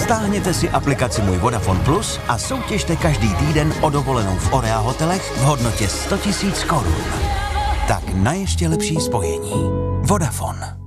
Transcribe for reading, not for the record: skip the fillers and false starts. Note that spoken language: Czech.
Stáhněte si aplikaci Můj Vodafone Plus a soutěžte každý týden o dovolenou v Orea hotelech v hodnotě 100 000 korun. Tak na ještě lepší spojení. Vodafone.